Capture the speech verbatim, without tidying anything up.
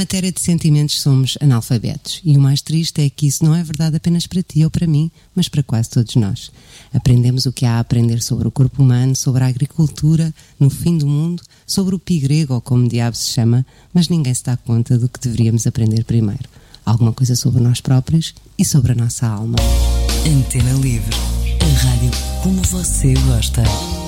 matéria de sentimentos somos analfabetos. E o mais triste é que isso não é verdade apenas para ti ou para mim, mas para quase todos nós. Aprendemos o que há a aprender sobre o corpo humano, sobre a agricultura, no fim do mundo, sobre o pi grego, ou como diabo se chama, mas ninguém se dá conta do que deveríamos aprender primeiro. Alguma coisa sobre nós próprios e sobre a nossa alma. Antena Livre, a rádio como você gosta.